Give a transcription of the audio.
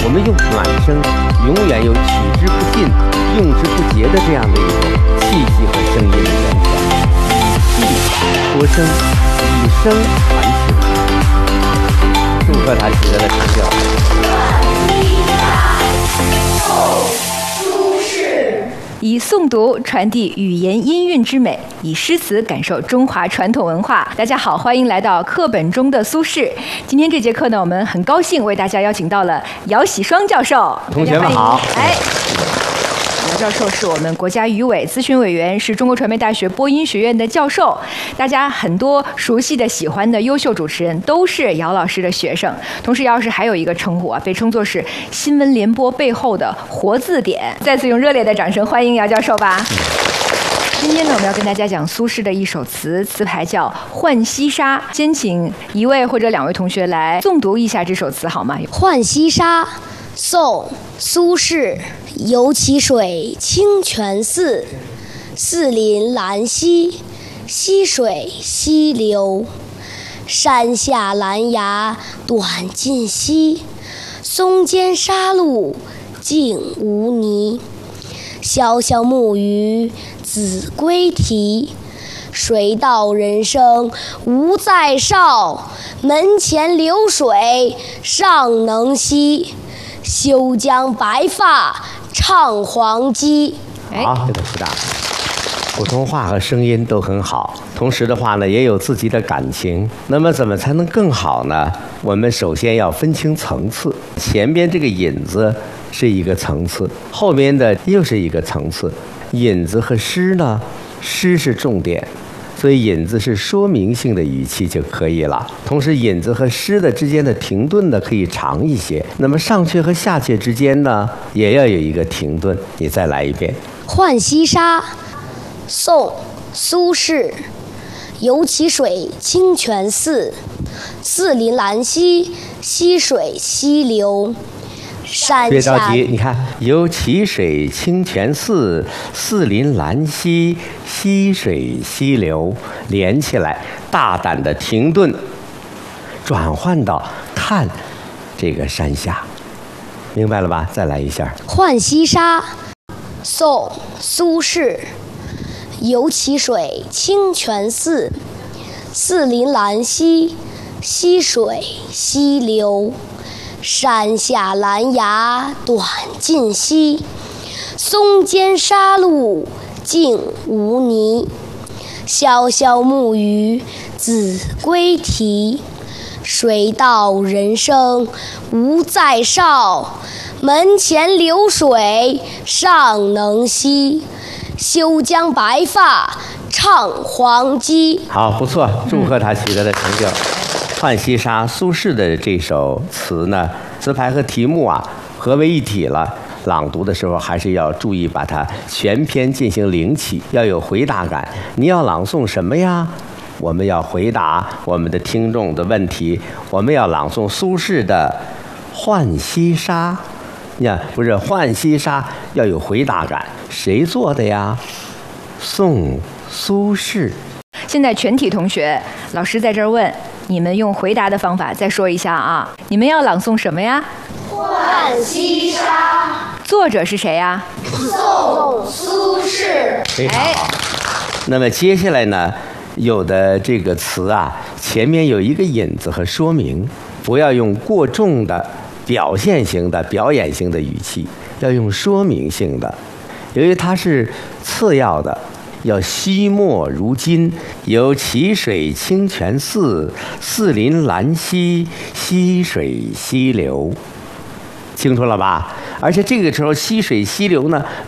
我们用暖声，永远有取之不尽、用之不竭的这样的一种气息和声音的源泉。以气托声，以声传情。祝贺他取得的成就。 以诵读传递语言音韵之美，以诗词感受中华传统文化。大家好，欢迎来到课本中的苏轼。今天这节课呢，我们很高兴为大家邀请到了姚喜双教授。 同学们好。 姚教授是我们国家语委咨询委员，是中国传媒大学播音学院的教授。大家很多熟悉的、喜欢的优秀主持人都是姚老师的学生。同时，姚老师还有一个称呼啊，被称作是新闻联播背后的活字典。再次用热烈的掌声欢迎姚教授吧。今天呢，我们要跟大家讲苏轼的一首词，词牌叫《浣溪沙》。先请一位或者两位同学来诵读一下这首词好吗？ 《浣溪沙》宋·苏轼。游其水清泉寺，寺临兰溪，溪水溪流。山下兰芽短尽稀，松间沙路净无泥。潇潇木鱼子规啼，水到人生无再少。门前流水尚能西，休将白发唱黄鸡。 好，这个是的，普通话和声音都很好，同时的话呢，也有自己的感情。那么怎么才能更好呢？我们首先要分清层次，前边这个引子是一个层次，后边的又是一个层次。引子和诗呢，诗是重点，所以引子是说明性的语气就可以了。同时，引子和诗的之间的停顿呢，可以长一些。那么上阙和下阙之间呢，也要有一个停顿。你再来一遍。 《浣溪沙》宋·苏轼。游其水清泉寺，寺临兰溪，溪水溪流。 别着急，你看，游其水清泉寺，寺临兰溪，溪水溪流，连起来，大胆的停顿，转换到看这个山下，明白了吧？再来一下。 《浣溪沙》宋·苏轼。游其水清泉寺，寺临兰溪，溪水溪流。山下兰芽短尽稀，松间沙路净无泥。潇潇木鱼子规啼，水到人生无再少。门前流水尚能西，休将白发唱黄鸡。 好，不错，祝贺他取得的成就。《浣溪沙》苏轼的这首词呢，词牌和题目啊合为一体了。朗读的时候还是要注意把它全篇进行领起，要有回答感。你要朗诵什么呀？我们要回答我们的听众的问题。我们要朗诵苏轼的《浣溪沙》。你看，不是《浣溪沙》要有回答感。谁做的呀？宋苏轼。 现在全体同学，老师在这儿问你们，用回答的方法再说一下啊！你们要朗诵什么呀？ 《浣溪沙》。 作者是谁呀？ 宋苏轼。 非常好。那么接下来呢，有的这个词啊，前面有一个引子和说明，不要用过重的表现型的、表演性的语气，要用说明性的。由于它是次要的，要惜墨如金。游其水清泉寺，寺临兰溪，溪水溪流。清楚了吧？而且这个时候溪水溪流呢，